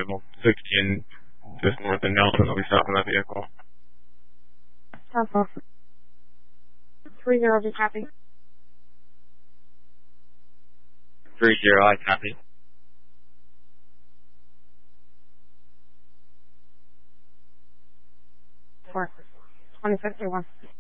vehicle. 16, just north of Nelson, will be stopping that vehicle. 30, be copy. 30, I copy. 4, 2051.